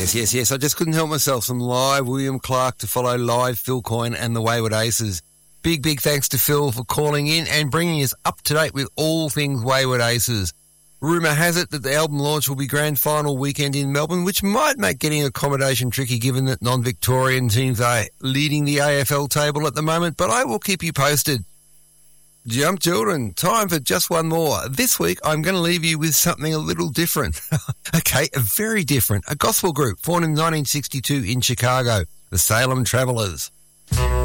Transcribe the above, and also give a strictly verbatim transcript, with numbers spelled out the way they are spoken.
Yes, yes, yes. I just couldn't help myself. Some live William Clark to follow live Phil Coyne and the Wayward Aces. Big, big thanks to Phil for calling in and bringing us up to date with all things Wayward Aces. Rumour has it that the album launch will be grand final weekend in Melbourne, which might make getting accommodation tricky given that non-Victorian teams are leading the A F L table at the moment, but I will keep you posted. Jump children, time for just one more. This week I'm going to leave you with something a little different. Okay, very different. A gospel group formed in nineteen sixty-two in Chicago, the Salem Travelers.